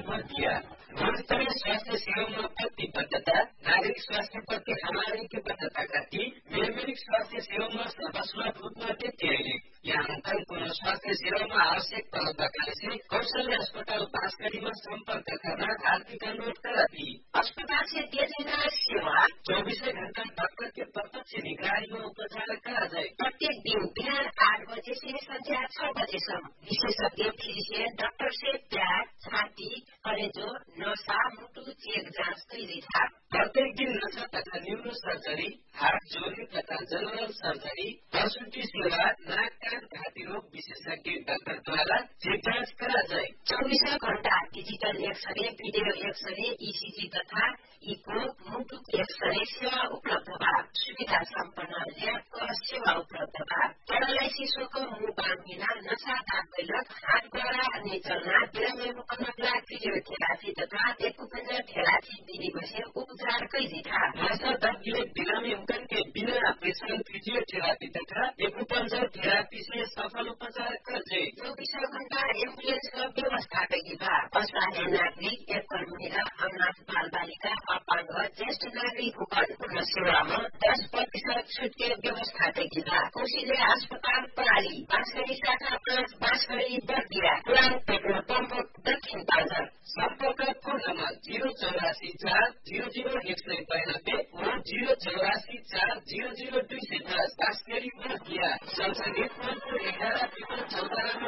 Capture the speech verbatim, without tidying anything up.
पर दिया। गुणस्तरीय स्वास्थ्य सेवाओं में प्रतिबद्धता, नागरिक स्वास्थ्य प्रति हमारी की बद्धता करती मेलमिलिक स्वास्थ्य सेवाओं में सर्वस्व रूप में तेरे यहाँ अंतर पुनः स्वास्थ्य सेवा में आवश्यक तलब से कौशल्य अस्पताल बांसकड़ी में संपर्क करना आर्थिक अनुरोध करा थी। अस्पताल से दिए जाने सेवा चौबीसों घंटा डॉक्टर के प्रत्यक्ष निगरानी में उपचार करा जाए। प्रत्येक दिन बिहान आठ बजे से संध्या छह बजे तक विशेषज्ञ फिजिशियन डॉक्टर से प्यार, छाती, कलेजो, नसा, मुटु चेक जांच कई था। प्रत्येक दिन नशा तथा न्यूरो सर्जरी, हार्ट जोड़ी तथा जनरल सर्जरी, प्रसूति सेवा, नाक कान घाटी रोग विशेषज्ञ डॉक्टर द्वारा चेक जांच करा जाए। चौबीसों घंटा digital x-ray, video x-ray, ECG तथा इको, मुटु एक्सरे सेवा उपलब्ध बा। सुविधा सम्पन्न लैब सेवा उपलब्ध बा। पैरालाइसिस को मुंह बांध बिना नशा ताकत हाथ द्वारा नहीं चलना, बिरामी मुकम्मल फिजियोथेरापी तथा एक्यूपंजर थेरापी विधि से उपचार कई था। नशा दर्द बिरामी के बिना ऑपरेशन फिजियोथेरापी तथा एक्यूपंजर थेरापी से सफल उपचार कर दे। चौबीसों घंटा एम्बुलेंस का व्यवस्था कई था। असहाय नागरिक, एक महिला, अनाथ बाल बालिका, अपांग, ज्येष्ठ नागरिक पूर्ण सेवा में दस प्रतिशत छूट के व्यवस्था कई था। कौशल्या अस्पताल प्रणाली बांसकड़ी शाखा पांच बांसकड़ी बर्दिया पुरान पेट्रोल पंप दक्षिण बाजार। संपर्क फोन नंबर जीरो चौरासी चार जीरो जीरो एक सौ बयानब्बे और जीरो चौरासी चार जीरो जीरो दुई सौ दस बांसकड़ी बर्दिया। संसदीय एगारह चौदह